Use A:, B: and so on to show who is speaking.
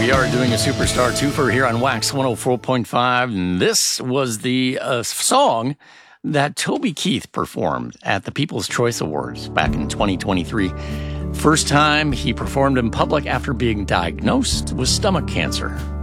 A: We are doing a Superstar twofer here on Wax 104.5, and this was the song that Toby Keith performed at the People's Choice Awards back in 2023. First time he performed in public after being diagnosed with stomach cancer.